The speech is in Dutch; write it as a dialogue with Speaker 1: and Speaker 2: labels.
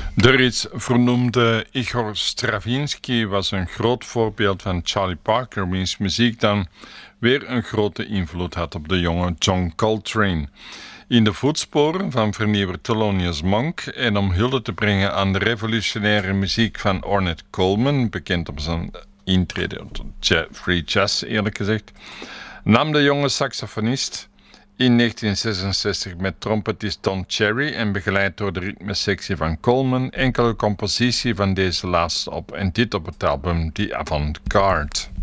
Speaker 1: De reeds vernoemde Igor Stravinsky was een groot voorbeeld van Charlie Parker, wiens muziek dan weer een grote invloed had op de jonge John Coltrane. In de voetsporen van vernieuwer Thelonious Monk en om hulde te brengen aan de revolutionaire muziek van Ornette Coleman, bekend om zijn intrede tot free jazz eerlijk gezegd, nam de jonge saxofonist in 1966 met trompetist Don Cherry en begeleid door de ritmesectie van Coleman enkele compositie van deze laatste op en dit op het album The Avant-Garde.